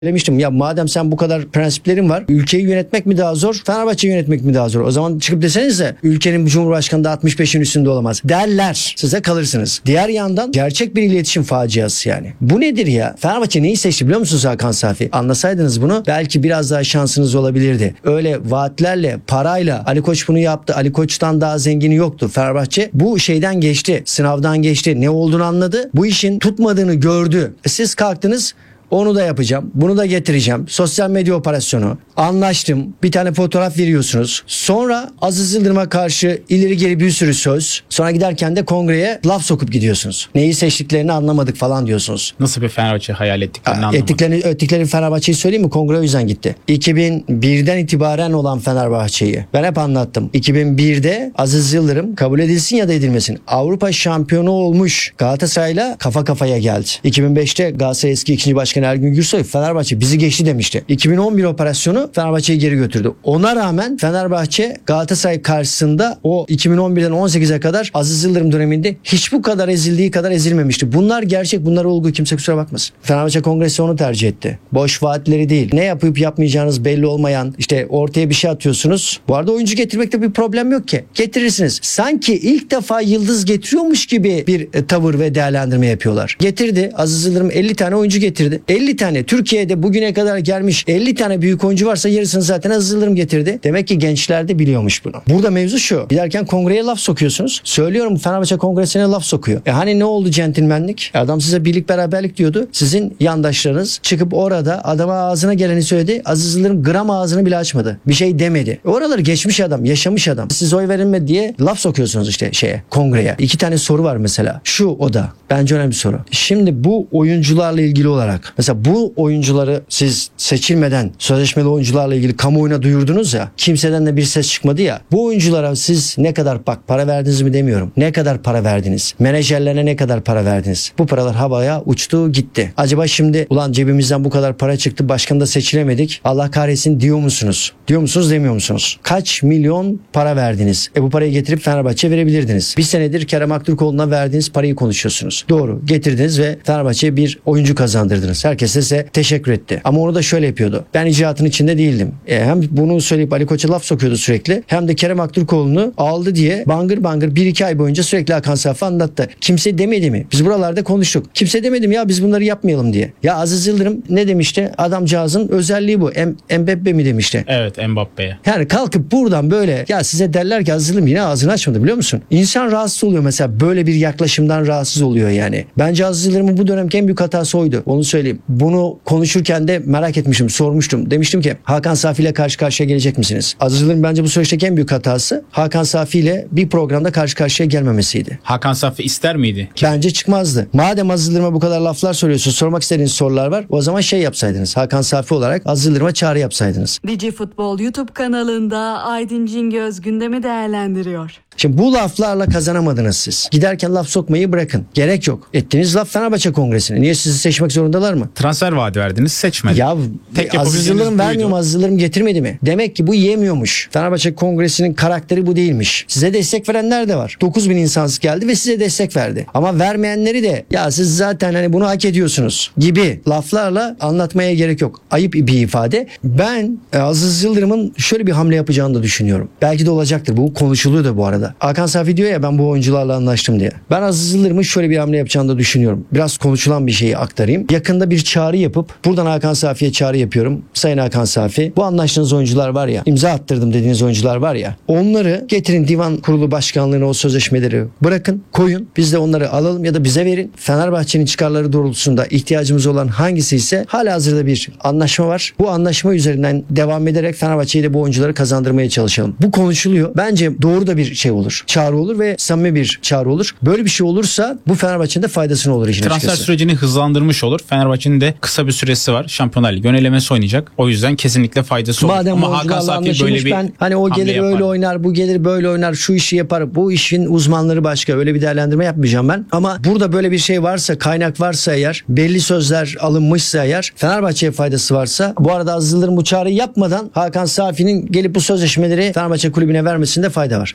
Demiştim ya, madem sen bu kadar prensiplerin var, ülkeyi yönetmek mi daha zor, Fenerbahçe'yi yönetmek mi daha zor? O zaman çıkıp desenize ülkenin Cumhurbaşkanı da 65'in üstünde olamaz derler, size kalırsınız. Diğer yandan gerçek bir iletişim faciası yani. Bu nedir ya? Fenerbahçe neyi seçti biliyor musunuz Hakan Safi? Anlasaydınız bunu belki biraz daha şansınız olabilirdi. Öyle vaatlerle, parayla Ali Koç bunu yaptı, Ali Koç'tan daha zengini yoktu. Fenerbahçe bu şeyden geçti, sınavdan geçti, ne olduğunu anladı, bu işin tutmadığını gördü. Siz kalktınız, onu da yapacağım, bunu da getireceğim. Sosyal medya operasyonu. Anlaştım. Bir tane fotoğraf veriyorsunuz. Sonra Aziz Yıldırım'a karşı ileri geri bir sürü söz. Sonra giderken de kongreye laf sokup gidiyorsunuz. Neyi seçtiklerini anlamadık falan diyorsunuz. Nasıl bir Fenerbahçe hayal ettiklerini anlamadık. Ettikleri Fenerbahçe'yi söyleyeyim mi? Kongre o yüzden gitti. 2001'den itibaren olan Fenerbahçe'yi ben hep anlattım. 2001'de Aziz Yıldırım kabul edilsin ya da edilmesin, Avrupa şampiyonu olmuş Galatasaray'la kafa kafaya geldi. 2005'te Galatasaray eski 2. Başkanı Ergün Gürsoy Fenerbahçe bizi geçti demişti. 2011 operasyonu Fenerbahçe'yi geri götürdü. Ona rağmen Fenerbahçe Galatasaray karşısında o 2011'den 18'e kadar Aziz Yıldırım döneminde hiç bu kadar ezildiği kadar ezilmemişti. Bunlar gerçek, bunlar olgu, kimse kusura bakmasın. Fenerbahçe Kongresi onu tercih etti. Boş vaatleri değil. Ne yapıp yapmayacağınız belli olmayan, işte ortaya bir şey atıyorsunuz. Bu arada oyuncu getirmekte bir problem yok ki. Getirirsiniz. Sanki ilk defa yıldız getiriyormuş gibi bir tavır ve değerlendirme yapıyorlar. Getirdi. Aziz Yıldırım 50 tane oyuncu getirdi. 50 tane Türkiye'de bugüne kadar gelmiş 50 tane büyük oyuncu varsa yarısını zaten Aziz Yıldırım getirdi. Demek ki gençler de biliyormuş bunu. Burada mevzu şu. Giderken kongreye laf sokuyorsunuz. Söylüyorum, Fenerbahçe kongresine laf sokuyor. Hani ne oldu centilmenlik? Adam size birlik beraberlik diyordu. Sizin yandaşlarınız çıkıp orada adama ağzına geleni söyledi. Aziz Yıldırım gram ağzını bile açmadı. Bir şey demedi. Oraları geçmiş adam, yaşamış adam. Siz oy verilmedi diye laf sokuyorsunuz işte kongreye. 2 tane soru var mesela. Şu o da. Bence önemli bir soru. Şimdi bu oyuncularla ilgili olarak mesela bu oyuncuları siz seçilmeden sözleşmeli oyuncularla ilgili kamuoyuna duyurdunuz ya, kimseden de bir ses çıkmadı ya. Bu oyunculara siz ne kadar, bak para verdiniz mi demiyorum, ne kadar para verdiniz? Menajerlerine ne kadar para verdiniz? Bu paralar havaya uçtu gitti. Acaba şimdi ulan cebimizden bu kadar para çıktı, başkanı da seçilemedik, Allah kahretsin diyor musunuz? Diyor musunuz, demiyor musunuz? Kaç milyon para verdiniz? Bu parayı getirip Fenerbahçe'ye verebilirdiniz. Bir senedir Kerem Aktürkoğlu'na verdiğiniz parayı konuşuyorsunuz. Doğru, getirdiniz ve Fenerbahçe'ye bir oyuncu kazandırdınız. Herkes de size teşekkür etti. Ama onu da şöyle yapıyordu. Ben icraatın içinde değildim. Hem bunu söyleyip Ali Koç'a laf sokuyordu sürekli. Hem de Kerem Aktürkoğlu'nu aldı diye bangır bangır 1-2 ay boyunca sürekli Hakan Safi anlattı. Kimse demedi mi? Biz buralarda konuştuk. Kimse demedi mi ya biz bunları yapmayalım diye. Ya Aziz Yıldırım ne demişti? Adamcağızın özelliği bu. Mbappe mi demişti? Evet, Mbappe'ye. Yani kalkıp buradan böyle ya size derler ki Aziz Yıldırım yine ağzını açmadı biliyor musun? İnsan rahatsız oluyor mesela, böyle bir yaklaşımdan rahatsız oluyor yani. Bence Aziz Yıldırım'ın bu dönemki en büyük hatası oydu. Onu söyleyeyim. Bunu konuşurken de merak etmişim, sormuştum. Demiştim ki Hakan Safi ile karşı karşıya gelecek misiniz? Aziz Yıldırım bence bu süreçteki en büyük hatası Hakan Safi ile bir programda karşı karşıya gelmemesiydi. Hakan Safi ister miydi? Bence çıkmazdı. Madem Aziz Yıldırım'a bu kadar laflar söylüyorsunuz, sormak istediğiniz sorular var, o zaman yapsaydınız. Hakan Safi olarak Aziz Yıldırım'a çağrı yapsaydınız. Digi Futbol YouTube kanalında Aydın Cingöz gündemi değerlendiriyor. Şimdi bu laflarla kazanamadınız siz. Giderken laf sokmayı bırakın. Gerek yok. Ettiğiniz laf Fenerbahçe Kongresi'ne. Niye sizi seçmek zorundalar mı? Transfer vaadi verdiniz, seçmedi. Ya Tek Aziz Yıldırım vermiyor mu? Aziz Yıldırım getirmedi mi? Demek ki bu yemiyormuş. Fenerbahçe Kongresi'nin karakteri bu değilmiş. Size destek verenler de var. 9.000 insan geldi ve size destek verdi. Ama vermeyenleri de ya siz zaten hani bunu hak ediyorsunuz gibi laflarla anlatmaya gerek yok. Ayıp bir ifade. Ben Aziz Yıldırım'ın şöyle bir hamle yapacağını da düşünüyorum. Belki de olacaktır. Bu konuşuluyor da bu arada. Hakan Safi diyor ya ben bu oyuncularla anlaştım diye. Ben Aziz Yıldırım'ın şöyle bir hamle yapacağını da düşünüyorum. Biraz konuşulan bir şeyi aktarayım. Yakında bir çağrı yapıp buradan Hakan Safi'ye çağrı yapıyorum. Sayın Hakan Safi, bu anlaştığınız oyuncular var ya, imza attırdım dediğiniz oyuncular var ya, onları getirin divan kurulu başkanlığına, o sözleşmeleri bırakın, koyun. Biz de onları alalım ya da bize verin. Fenerbahçe'nin çıkarları doğrultusunda ihtiyacımız olan hangisi ise halihazırda bir anlaşma var. Bu anlaşma üzerinden devam ederek Fenerbahçe'yi de bu oyuncuları kazandırmaya çalışalım. Bu konuşuluyor. Bence doğru da bir şey olur. Çağrı olur ve samimi bir çağrı olur. Böyle bir şey olursa bu Fenerbahçe'nin de faydasına olur işin Transfer açıkçası. sürecini hızlandırmış olur. Fenerbahçe'nin de kısa bir süresi var. Şampiyonlar Ligi ön eleması oynayacak. O yüzden kesinlikle faydası olur. Madem Ama Hakan Safi böyle bir ben hani o gelir hamle öyle yapar. oynar, bu gelir böyle oynar, şu işi yapar. Bu işin uzmanları başka. Öyle bir değerlendirme yapmayacağım ben. Ama burada böyle bir şey varsa, kaynak varsa eğer, belli sözler alınmışsa eğer, Fenerbahçe'ye faydası varsa, bu arada Aziz Yıldırım bu çağrıyı yapmadan Hakan Safi'nin gelip bu sözleşmeleri Fenerbahçe kulübüne vermesinde fayda var. Belli ki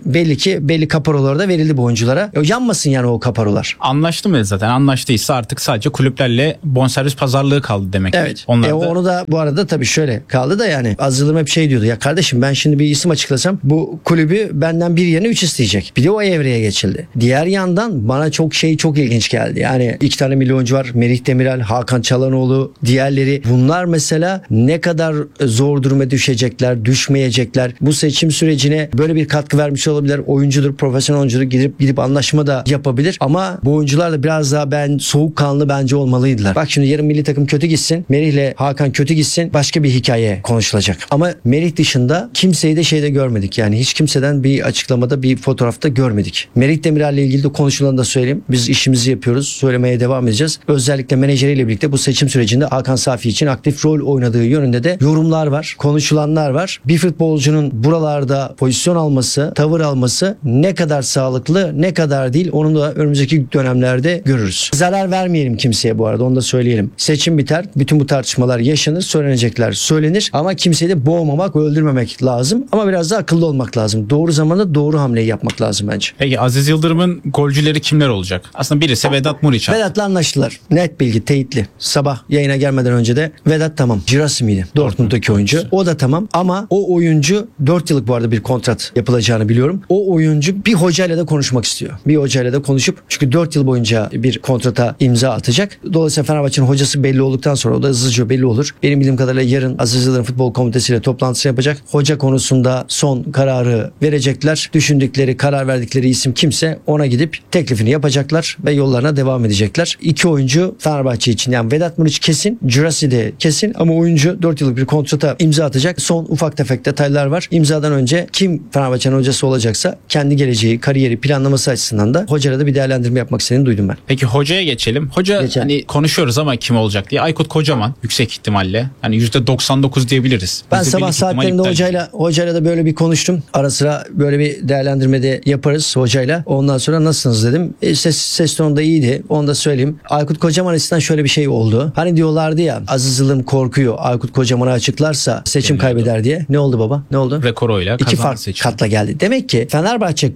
ki belli kaparolar da verildi bu oyunculara. Yanmasın yani o kaparolar. Anlaştı mı zaten? Anlaştıysa artık sadece kulüplerle bonservis pazarlığı kaldı demek. Evet. Onlar da... Onu da bu arada tabii şöyle kaldı da yani Aziz Yıldırım hep şey diyordu. Ya kardeşim ben şimdi bir isim açıklasam bu kulübü benden bir yerine 3 isteyecek. Bir de o evreye geçildi. Diğer yandan bana çok ilginç geldi. Yani 2 tane milli oyuncu var. Merih Demiral, Hakan Çalhanoğlu, diğerleri. Bunlar mesela ne kadar zor duruma düşecekler, düşmeyecekler. Bu seçim sürecine böyle bir katkı vermiş olabilir. Oyuncudur, profesyonel oyuncudur. Gidip anlaşma da yapabilir. Ama bu oyuncular da biraz daha soğukkanlı bence olmalıydılar. Bak şimdi yarın milli takım kötü gitsin. Merih'le Hakan kötü gitsin. Başka bir hikaye konuşulacak. Ama Merih dışında kimseyi de şeyde görmedik. Yani hiç kimseden bir açıklamada, bir fotoğrafta görmedik. Merih Demirel'le ilgili de konuşulanı da söyleyeyim. Biz işimizi yapıyoruz. Söylemeye devam edeceğiz. Özellikle menajeriyle birlikte bu seçim sürecinde Hakan Safi için aktif rol oynadığı yönünde de yorumlar var. Konuşulanlar var. Bir futbolcunun buralarda pozisyon alması, tavır alması ne kadar sağlıklı, ne kadar değil onu da önümüzdeki dönemlerde görürüz. Zarar vermeyelim kimseye bu arada. Onu da söyleyelim. Seçim biter. Bütün bu tartışmalar yaşanır. Söylenecekler söylenir. Ama kimseyi de boğmamak, öldürmemek lazım. Ama biraz da akıllı olmak lazım. Doğru zamanda doğru hamleyi yapmak lazım bence. Peki Aziz Yıldırım'ın golcüleri kimler olacak? Aslında birisi Vedat Muriç. Vedat'la anlaştılar. Net bilgi, teyitli. Sabah yayına gelmeden önce de Vedat tamam. Girassi miydi? Dortmund'daki oyuncu. O da tamam ama o oyuncu 4 yıllık bu arada bir kontrat yapılacağını biliyorum. O oyuncu bir hocayla da konuşmak istiyor. Bir hocayla da konuşup çünkü 4 yıl boyunca bir kontrata imza atacak. Dolayısıyla Fenerbahçe'nin hocası belli olduktan sonra o da hızlıca belli olur. Benim bildiğim kadarıyla yarın Aziz Yıldırım Futbol Komitesi ile toplantısını yapacak. Hoca konusunda son kararı verecekler. Düşündükleri, karar verdikleri isim kimse ona gidip teklifini yapacaklar ve yollarına devam edecekler. 2 oyuncu Fenerbahçe için yani Vedat Muriç kesin, Girassi de kesin ama oyuncu 4 yıllık bir kontrata imza atacak. Son ufak tefek detaylar var. İmzadan önce kim Fenerbahçe'nin hocası olacaksa kendi geleceği, kariyeri planlaması açısından da hocayla da bir değerlendirme yapmak istediğini duydum ben. Peki hocaya geçelim. Hoca hani konuşuyoruz ama kim olacak diye. Aykut Kocaman yüksek ihtimalle. Hani %99 diyebiliriz. Ben Bizde sabah büyük ihtimal saatlerinde iptal. hocayla da böyle bir konuştum. Ara sıra böyle bir değerlendirme de yaparız hocayla. Ondan sonra nasılsınız dedim. Ses tonu da iyiydi. Onu da söyleyeyim. Aykut Kocaman açısından şöyle bir şey oldu. Hani diyorlardı ya Aziz Yıldırım korkuyor. Aykut Kocaman'ı açıklarsa seçim kaybeder diye. Ne oldu baba? Ne oldu? Rekoruyla 2 kazandı farklı seçim. katla geldi. Demek ki Fenerbahçe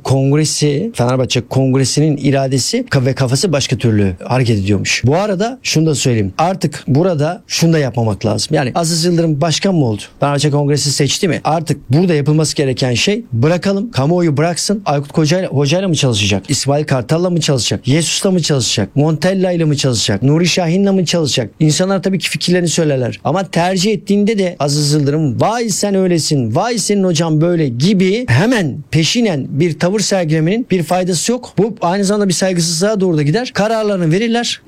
Kongresi'nin iradesi ve kafası başka türlü hareket ediyormuş. Bu arada şunu da söyleyeyim. Artık burada şunu da yapmamak lazım. Yani Aziz Yıldırım başkan mı oldu? Fenerbahçe Kongresi seçti mi? Artık burada yapılması gereken şey bırakalım. Kamuoyu bıraksın. Aykut hocayla mı çalışacak? İsmail Kartal'la mı çalışacak? Jesus'la mı çalışacak? Montella'yla mı çalışacak? Nuri Şahin'le mi çalışacak? İnsanlar tabii ki fikirlerini söylerler. Ama tercih ettiğinde de Aziz Yıldırım vay sen öylesin, vay senin hocam böyle gibi hemen peşinen bir tavır sergilemenin bir faydası yok. Bu aynı zamanda bir saygısızlığa doğru da gider. Kararlarını verirler.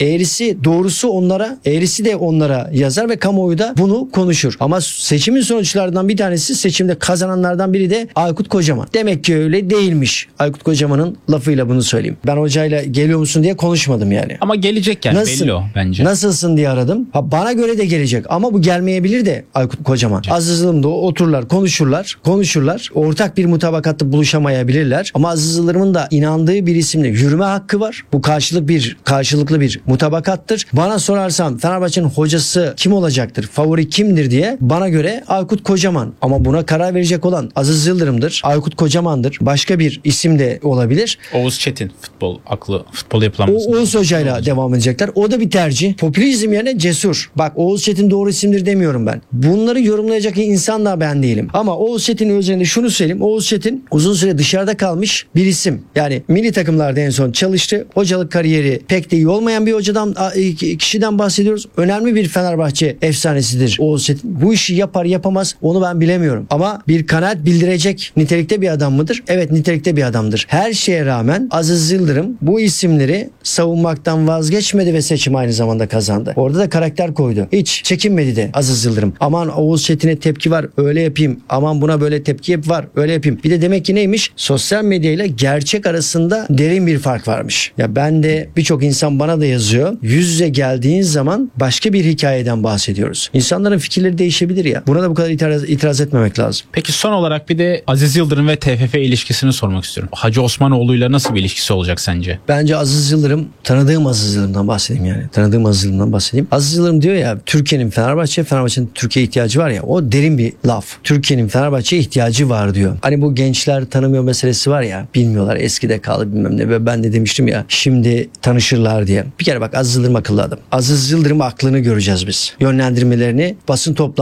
Eğrisi de onlara yazar ve kamuoyu da bunu konuşur. Ama seçimin sonuçlarından bir tanesi seçimde kazananlardan biri de Aykut Kocaman. Demek ki öyle değilmiş. Aykut Kocaman'ın lafıyla bunu söyleyeyim. Ben hocayla geliyor musun diye konuşmadım yani. Ama gelecek yani belli o bence. Nasılsın diye aradım. Bana göre de gelecek ama bu gelmeyebilir de Aykut Kocaman. Aziz Yıldırım'da otururlar, konuşurlar. Ortak bir mutabakatta buluşamayabilirler. Ama Aziz Yıldırım'ın da inandığı bir isimle yürüme hakkı var. Bu karşılıklı bir mutabakattır. Bana sorarsan Fenerbahçe'nin hocası kim olacaktır? Favori kimdir diye bana göre Aykut Kocaman. Ama buna karar verecek olan Aziz Yıldırım'dır. Aykut Kocaman'dır. Başka bir isim de olabilir. Oğuz Çetin futbol yapılanması. Oğuz Hoca'yla devam edecekler. O da bir tercih. Popülizm yerine cesur. Bak Oğuz Çetin doğru isimdir demiyorum ben. Bunları yorumlayacak insan da ben değilim. Ama Oğuz Çetin'in üzerinde şunu söyleyeyim. Oğuz Çetin uzun süre dışarıda kalmış bir isim. Yani milli takımlarda en son çalıştı. Hocalık kariyeri pek de iyi olmayan bir kişiden bahsediyoruz. Önemli bir Fenerbahçe efsanesidir Oğuz Çetin. Bu işi yapar yapamaz onu ben bilemiyorum. Ama bir kanaat bildirecek nitelikte bir adam mıdır? Evet nitelikte bir adamdır. Her şeye rağmen Aziz Yıldırım bu isimleri savunmaktan vazgeçmedi ve seçim aynı zamanda kazandı. Orada da karakter koydu. Hiç çekinmedi de Aziz Yıldırım. Aman Oğuz Çetin'e tepki var öyle yapayım. Aman buna böyle tepki var öyle yapayım. Bir de demek ki neymiş? Sosyal medya ile gerçek arasında derin bir fark varmış. Ya ben de birçok insan bana da yazıyor. Yüz yüze geldiğin zaman başka bir hikayeden bahsediyoruz. İnsanların fikirleri değişebilir ya. Buna da bu kadar itiraz etmemek lazım. Peki son olarak bir de Aziz Yıldırım ve TFF ilişkisini sormak istiyorum. Hacı Osmanoğlu'yla nasıl bir ilişkisi olacak sence? Bence Aziz Yıldırım, tanıdığım Aziz Yıldırım'dan bahsedeyim yani. Aziz Yıldırım diyor ya Türkiye'nin Fenerbahçe'nin Türkiye'ye ihtiyacı var ya o derin bir laf. Türkiye'nin Fenerbahçe'ye ihtiyacı var diyor. Hani bu gençler tanımıyor meselesi var ya, bilmiyorlar, eskide kaldı bilmem ne, ve ben de demiştim ya şimdi tanışırlar diye. Bir kere bak, Aziz Yıldırım akıllı adam. Aziz Yıldırım aklını göreceğiz biz. Yönlendirmelerini, basın